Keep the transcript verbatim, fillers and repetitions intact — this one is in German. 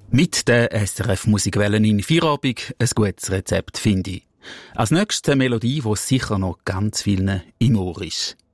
Mit der S R F Musikwellen in Feierabend ein gutes Rezept, finde ich. Als nächstes eine Melodie, die sicher noch ganz vielen im Ohr ist.